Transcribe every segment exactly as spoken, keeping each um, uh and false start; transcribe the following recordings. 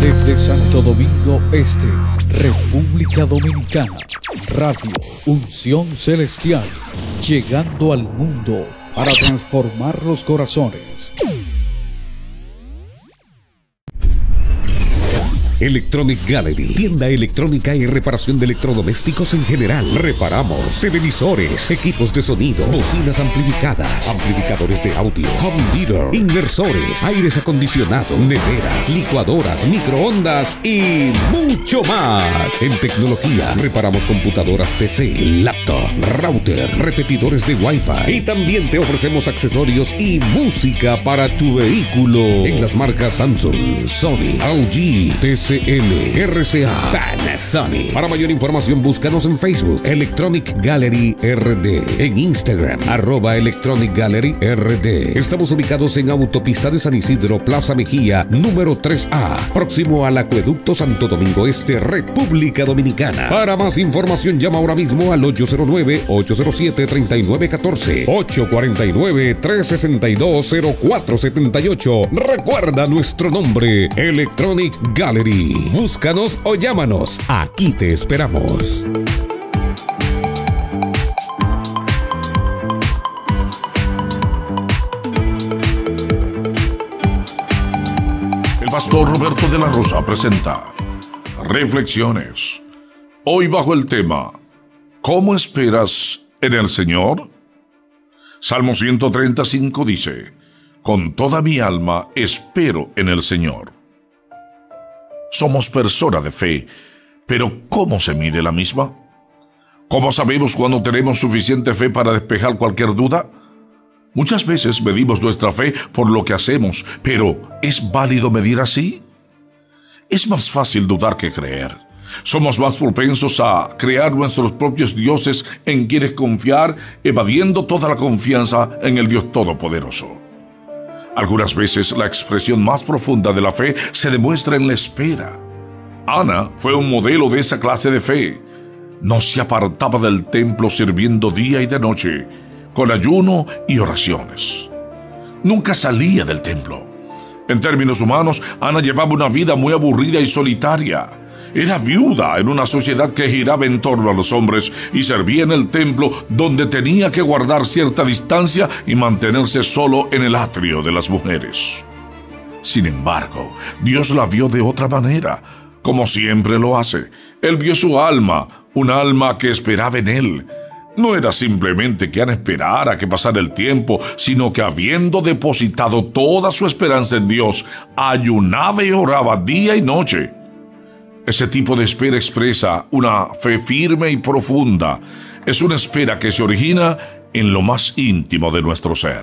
Desde Santo Domingo Este, República Dominicana, Radio Unción Celestial, llegando al mundo para transformar los corazones. Electronic Gallery, tienda electrónica y reparación de electrodomésticos en general. Reparamos televisores, equipos de sonido, bocinas amplificadas, amplificadores de audio, home theater, inversores, aires acondicionados, neveras, licuadoras, microondas y mucho más. En tecnología, reparamos computadoras P C, laptop, router, repetidores de Wi-Fi y también te ofrecemos accesorios y música para tu vehículo en las marcas Samsung, Sony, L G, T C L, R C A, Panasonic. Para mayor información búscanos en Facebook Electronic Gallery R D, en Instagram arroba Electronic Gallery R D. Estamos ubicados en Autopista de San Isidro, Plaza Mejía, número tres A, próximo al Acueducto Santo Domingo Este, República Dominicana. Para más información llama ahora mismo al ocho cero nueve, ocho cero siete, tres nueve uno cuatro, ocho cuatro nueve, tres seis dos, cero cuatro siete ocho. Recuerda nuestro nombre, Electronic Gallery. Búscanos o llámanos. Aquí te esperamos. El pastor Roberto de la Rosa presenta Reflexiones. Hoy bajo el tema ¿Cómo esperas en el Señor? Salmo ciento treinta y cinco dice: Con toda mi alma espero en el Señor. Somos personas de fe, pero ¿cómo se mide la misma? ¿Cómo sabemos cuando tenemos suficiente fe para despejar cualquier duda? Muchas veces medimos nuestra fe por lo que hacemos, pero ¿es válido medir así? Es más fácil dudar que creer. Somos más propensos a crear nuestros propios dioses en quienes confiar, evadiendo toda la confianza en el Dios Todopoderoso. Algunas veces la expresión más profunda de la fe se demuestra en la espera. Ana fue un modelo de esa clase de fe. No se apartaba del templo sirviendo día y de noche, con ayuno y oraciones. Nunca salía del templo. En términos humanos, Ana llevaba una vida muy aburrida y solitaria. Era viuda en una sociedad que giraba en torno a los hombres y servía en el templo, donde tenía que guardar cierta distancia y mantenerse solo en el atrio de las mujeres. Sin embargo, Dios la vio de otra manera, como siempre lo hace. Él vio su alma, un alma que esperaba en Él. No era simplemente que Ana esperara que pasara el tiempo, sino que habiendo depositado toda su esperanza en Dios, ayunaba y oraba día y noche. Ese tipo de espera expresa una fe firme y profunda. Es una espera que se origina en lo más íntimo de nuestro ser.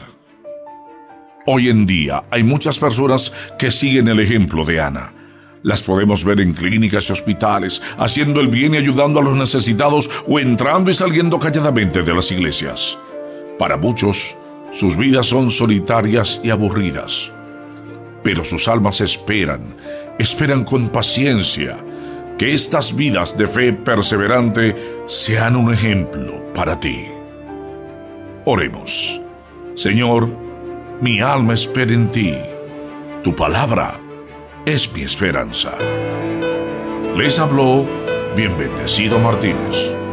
Hoy en día hay muchas personas que siguen el ejemplo de Ana. Las podemos ver en clínicas y hospitales, haciendo el bien y ayudando a los necesitados, o entrando y saliendo calladamente de las iglesias. Para muchos, sus vidas son solitarias y aburridas. Pero sus almas esperan, esperan con paciencia, que estas vidas de fe perseverante sean un ejemplo para ti. Oremos. Señor, mi alma espera en ti. Tu palabra es mi esperanza. Les habló Bien Bendecido Martínez.